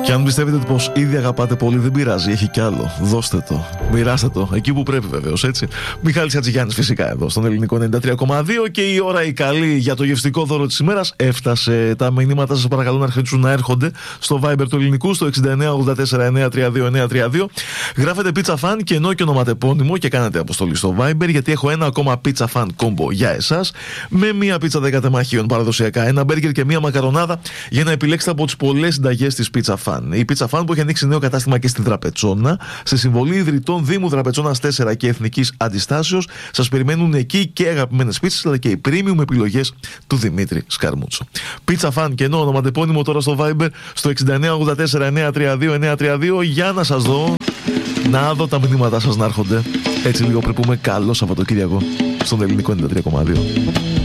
Και αν πιστεύετε πως ήδη αγαπάτε πολύ, δεν πειράζει, έχει κι άλλο. Δώστε το, μοιράστε το, εκεί που πρέπει βεβαίως, έτσι. Μιχάλης Χατζηγιάννης φυσικά εδώ, στον Ελληνικό 93,2 και η ώρα η καλή για το γευστικό δώρο της ημέρας έφτασε. Τα μηνύματα σας παρακαλώ να αρχίσουν να έρχονται στο Viber του Ελληνικού, στο 6984932932. Γράφετε pizza fan και ενώ και ονοματεπώνυμο και κάνετε αποστολή στο Viber, γιατί έχω ένα ακόμα pizza fan combo για εσάς, με μία πίτσα 10 τεμαχίων παραδοσιακά, ένα μπέργκερ και μία μακαρονάδα για να επιλέξετε από τις πολλές συνταγές της Pizza Fan. Η Pizza Fan που έχει ανοίξει νέο κατάστημα και στην Δραπετσόνα, σε συμβολή ιδρυτών Δήμου Δραπετσόνας 4 και Εθνικής Αντιστάσεως. Σας περιμένουν εκεί και αγαπημένες πίτσες, αλλά και οι premium επιλογές του Δημήτρη Σκαρμούτσο. Pizza Fan και ενώ ονοματεπώνυμο τώρα στο Viber, στο 6984932932, για να σας δω, να δω τα μηνύματά σας να έρχονται. Έτσι λίγο πριν πούμε καλό Σαββατοκύριακο στον Ελληνικό 93,2.